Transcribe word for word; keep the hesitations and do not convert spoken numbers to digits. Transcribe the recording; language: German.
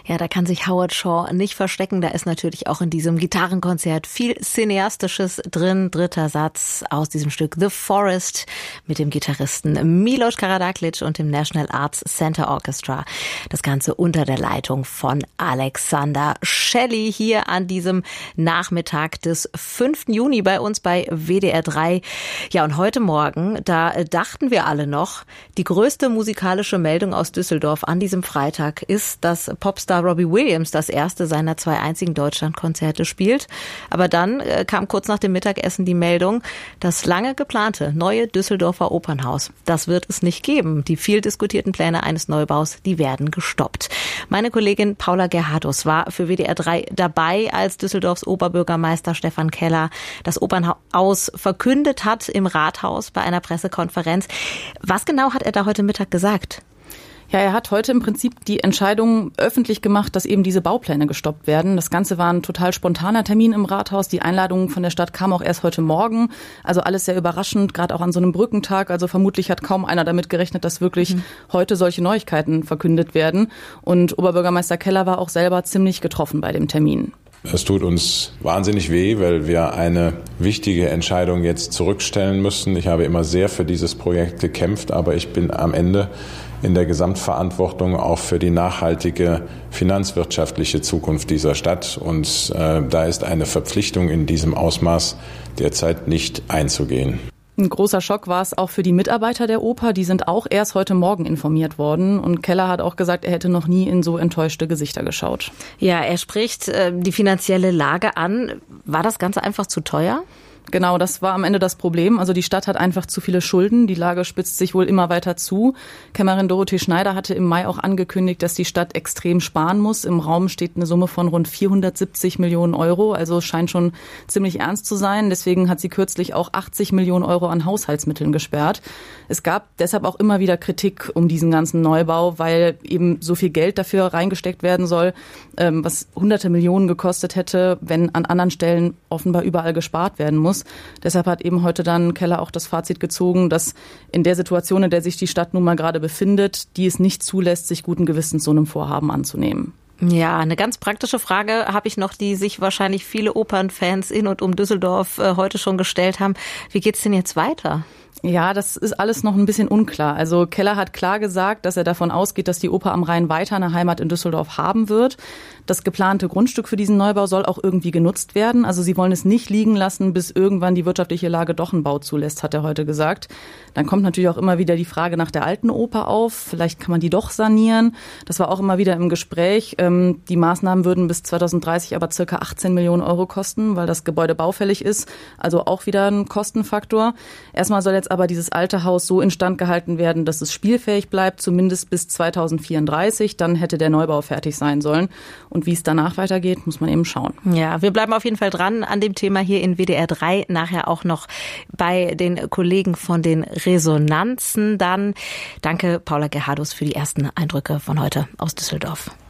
Ja, da kann sich Howard Shore nicht verstecken. Da ist natürlich auch in diesem Gitarrenkonzert viel Cineastisches drin. Dritter Satz aus diesem Stück The Forest mit dem Gitarristen Milos Karadaklic und dem National Arts Center Orchestra. Das Ganze unter der Leitung von Alexander Shelley hier an diesem Nachmittag des fünften Juni bei uns bei W D R drei. Ja, und heute Morgen, da dachten wir alle noch, die größte musikalische Meldung aus Düsseldorf an diesem Freitag ist, dass Popstar Robbie Williams das erste seiner zwei einzigen Deutschlandkonzerte spielt. Aber dann äh, kam kurz nach dem Mittagessen die Meldung, das lange geplante neue Düsseldorfer Opernhaus, das wird es nicht geben. Die viel diskutierten Pläne eines Neubaus, die werden gestoppt. Meine Kollegin Paula Gerhardus war für W D R drei dabei, als Düsseldorfs Oberbürgermeister Stefan Keller das Opernhaus verkündet hat im Rathaus bei einer Pressekonferenz. Was genau hat er da heute Mittag gesagt? Ja, er hat heute im Prinzip die Entscheidung öffentlich gemacht, dass eben diese Baupläne gestoppt werden. Das Ganze war ein total spontaner Termin im Rathaus. Die Einladung von der Stadt kam auch erst heute Morgen. Also alles sehr überraschend, gerade auch an so einem Brückentag. Also vermutlich hat kaum einer damit gerechnet, dass wirklich mhm. heute solche Neuigkeiten verkündet werden. Und Oberbürgermeister Keller war auch selber ziemlich getroffen bei dem Termin. Es tut uns wahnsinnig weh, weil wir eine wichtige Entscheidung jetzt zurückstellen müssen. Ich habe immer sehr für dieses Projekt gekämpft, aber ich bin am Ende in der Gesamtverantwortung auch für die nachhaltige finanzwirtschaftliche Zukunft dieser Stadt. Und äh, da ist eine Verpflichtung in diesem Ausmaß derzeit nicht einzugehen. Ein großer Schock war es auch für die Mitarbeiter der Oper. Die sind auch erst heute Morgen informiert worden. Und Keller hat auch gesagt, er hätte noch nie in so enttäuschte Gesichter geschaut. Ja, er spricht äh, die finanzielle Lage an. War das Ganze einfach zu teuer? Genau, das war am Ende das Problem. Also die Stadt hat einfach zu viele Schulden. Die Lage spitzt sich wohl immer weiter zu. Kämmerin Dorothee Schneider hatte im Mai auch angekündigt, dass die Stadt extrem sparen muss. Im Raum steht eine Summe von rund vierhundertsiebzig Millionen Euro. Also scheint schon ziemlich ernst zu sein. Deswegen hat sie kürzlich auch achtzig Millionen Euro an Haushaltsmitteln gesperrt. Es gab deshalb auch immer wieder Kritik um diesen ganzen Neubau, weil eben so viel Geld dafür reingesteckt werden soll, was hunderte Millionen gekostet hätte, wenn an anderen Stellen offenbar überall gespart werden muss. Deshalb hat eben heute dann Keller auch das Fazit gezogen, dass in der Situation, in der sich die Stadt nun mal gerade befindet, die es nicht zulässt, sich guten Gewissens so einem Vorhaben anzunehmen. Ja, eine ganz praktische Frage habe ich noch, die sich wahrscheinlich viele Opernfans in und um Düsseldorf äh, heute schon gestellt haben. Wie geht's denn jetzt weiter? Ja, das ist alles noch ein bisschen unklar. Also Keller hat klar gesagt, dass er davon ausgeht, dass die Oper am Rhein weiter eine Heimat in Düsseldorf haben wird. Das geplante Grundstück für diesen Neubau soll auch irgendwie genutzt werden. Also sie wollen es nicht liegen lassen, bis irgendwann die wirtschaftliche Lage doch einen Bau zulässt, hat er heute gesagt. Dann kommt natürlich auch immer wieder die Frage nach der alten Oper auf. Vielleicht kann man die doch sanieren. Das war auch immer wieder im Gespräch. Die Maßnahmen würden bis zweitausenddreißig aber circa achtzehn Millionen Euro kosten, weil das Gebäude baufällig ist. Also auch wieder ein Kostenfaktor. Erstmal soll jetzt aber dieses alte Haus so instand gehalten werden, dass es spielfähig bleibt, zumindest bis zweitausendvierunddreißig. Dann hätte der Neubau fertig sein sollen. Und wie es danach weitergeht, muss man eben schauen. Ja, wir bleiben auf jeden Fall dran an dem Thema hier in W D R drei. Nachher auch noch bei den Kollegen von den Resonanzen dann. Danke, Paula Gerhardus, für die ersten Eindrücke von heute aus Düsseldorf.